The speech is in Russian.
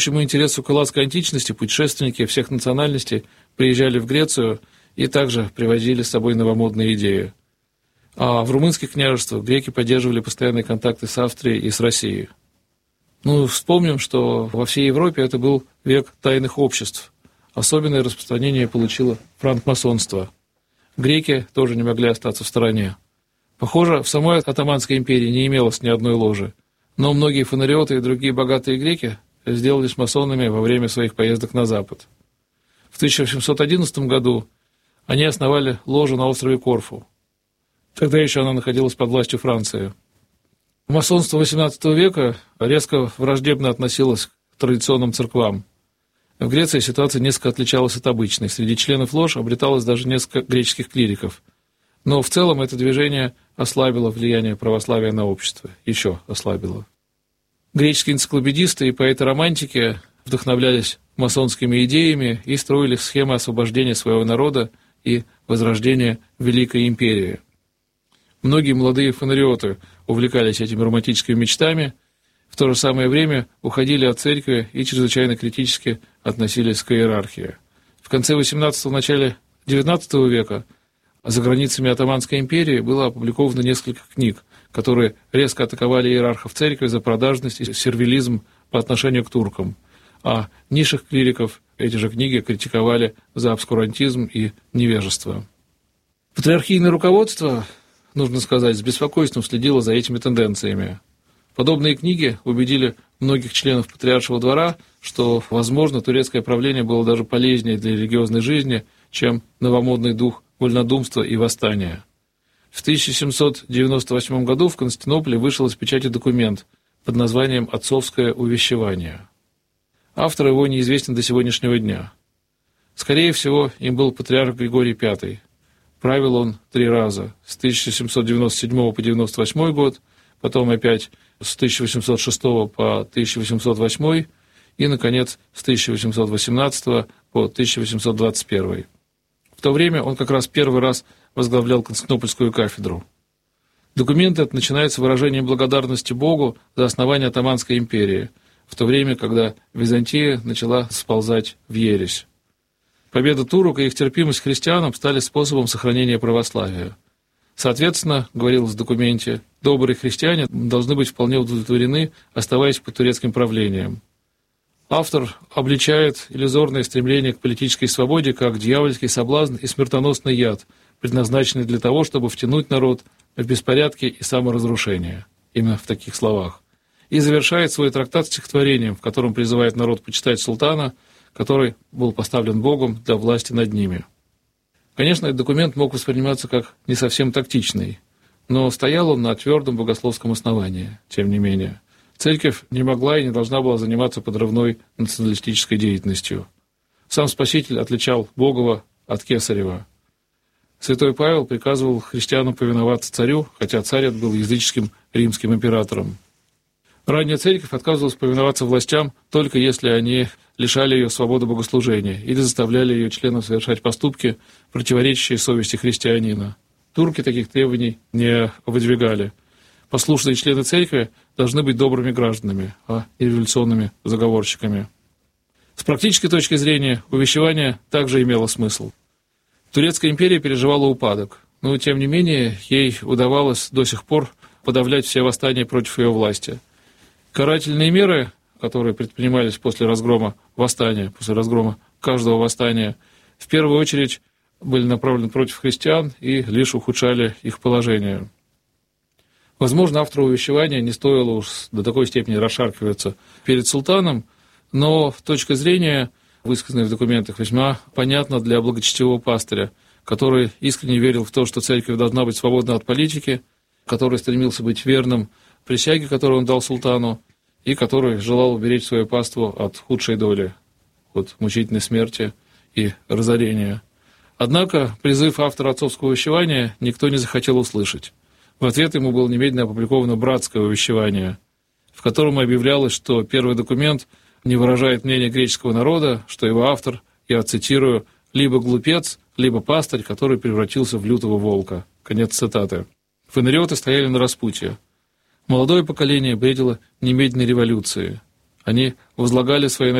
Почему интересу к элладской античности путешественники всех национальностей приезжали в Грецию и также привозили с собой новомодные идеи. А в румынских княжествах греки поддерживали постоянные контакты с Австрией и с Россией. Вспомним, что во всей Европе это был век тайных обществ. Особенное распространение получило франкмасонство. Греки тоже не могли остаться в стороне. Похоже, в самой Отtomанской империи не имелось ни одной ложи, но многие фонариоты и другие богатые греки сделались масонами во время своих поездок на Запад. В 1811 году они основали ложу на острове Корфу. Тогда еще она находилась под властью Франции. Масонство XVIII века резко враждебно относилось к традиционным церквам. В Греции ситуация несколько отличалась от обычной. Среди членов лож обреталось даже несколько греческих клириков. Но в целом это движение ослабило влияние православия на общество. Еще ослабило. Греческие энциклопедисты и поэты-романтики вдохновлялись масонскими идеями и строили схемы освобождения своего народа и возрождения Великой империи. Многие молодые фонариоты увлекались этими романтическими мечтами, в то же самое время уходили от церкви и чрезвычайно критически относились к иерархии. В конце XVIII – начале XIX века за границами Оттоманской империи было опубликовано несколько книг, которые резко атаковали иерархов церкви за продажность и сервилизм по отношению к туркам, а низших клириков эти же книги критиковали за обскурантизм и невежество. Патриархийное руководство, нужно сказать, с беспокойством следило за этими тенденциями. Подобные книги убедили многих членов патриаршего двора, что, возможно, турецкое правление было даже полезнее для религиозной жизни, чем новомодный дух вольнодумства и восстания. В 1798 году в Константинополе вышел из печати документ под названием «Отцовское увещевание». Автор его неизвестен до сегодняшнего дня. Скорее всего, им был патриарх Григорий V. Правил он 3 раза, с 1797 по 1998 год, потом опять с 1806 по 1808 и, наконец, с 1818 по 1821. В то время он как раз первый раз возглавлял Константинопольскую кафедру. Документ этот начинается выражением благодарности Богу за основание Оттоманской империи, в то время, когда Византия начала сползать в ересь. Победа турок и их терпимость к христианам стали способом сохранения православия. Соответственно, говорилось в документе, добрые христиане должны быть вполне удовлетворены, оставаясь под турецким правлением. Автор обличает иллюзорное стремление к политической свободе как дьявольский соблазн и смертоносный яд, предназначенный для того, чтобы втянуть народ в беспорядки и саморазрушение. Именно в таких словах. И завершает свой трактат стихотворением, в котором призывает народ почитать султана, который был поставлен Богом для власти над ними. Конечно, этот документ мог восприниматься как не совсем тактичный, но стоял он на твердом богословском основании, тем не менее. Церковь не могла и не должна была заниматься подрывной националистической деятельностью. Сам Спаситель отличал Богова от Кесарева. Святой Павел приказывал христианам повиноваться царю, хотя царь этот был языческим римским императором. Ранняя церковь отказывалась повиноваться властям, только если они лишали ее свободы богослужения или заставляли ее членов совершать поступки, противоречащие совести христианина. Турки таких требований не выдвигали. Послушные члены церкви должны быть добрыми гражданами, а не революционными заговорщиками. С практической точки зрения увещевание также имело смысл. Турецкая империя переживала упадок, но, тем не менее, ей удавалось до сих пор подавлять все восстания против ее власти. Карательные меры, которые предпринимались после разгрома восстания, после разгрома каждого восстания, в первую очередь были направлены против христиан и лишь ухудшали их положение. Возможно, автору увещевания не стоило уж до такой степени расшаркиваться перед султаном, но точка зрения, высказанная в документах, весьма понятна для благочестивого пастыря, который искренне верил в то, что церковь должна быть свободна от политики, который стремился быть верным присяге, которую он дал султану, и который желал уберечь свое паство от худшей доли, от мучительной смерти и разорения. Однако призыв автора отцовского увещевания никто не захотел услышать. В ответ ему было немедленно опубликовано братское увещевание, в котором объявлялось, что первый документ не выражает мнение греческого народа, что его автор, я цитирую, «либо глупец, либо пастырь, который превратился в лютого волка». Конец цитаты. Фонариоты стояли на распутье. Молодое поколение бредило немедленной революции. Они возлагали свои